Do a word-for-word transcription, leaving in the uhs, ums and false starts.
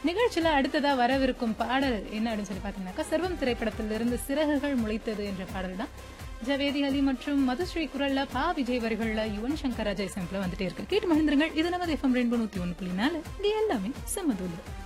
நிகழ்ச்சியில அடுத்ததா வரவிருக்கும் பாடல் என்ன அப்படின்னு சொல்லி பாத்தீங்கன்னாக்கா சர்வம் திரைப்படத்திலிருந்து சிறகுகள் முளைத்தது என்ற பாடல் தான். ஜவேதி அலி மற்றும் மதுஸ்ரீ குரல்ல பா விஜய் வரிகள்ல யுவன் சங்கர் ராஜா இசையமைப்புல வந்துட்டே இருக்கு. கேட்டு மகிழ்ந்துருங்கள். இது நமது எஃப்எம் ரெயின்போ நூத்தி ஒன்று புள்ளி நாலு. இது எல்லாமே செம்மதூள்.